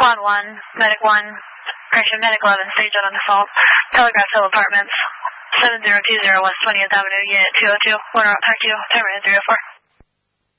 Squad 1, Medic 1, correction, Medic 11, stage out on default, Telegraph Hill Apartments, 7020 West 20th Avenue, Unit 202, Warner Up, Pack 2, terminated 304.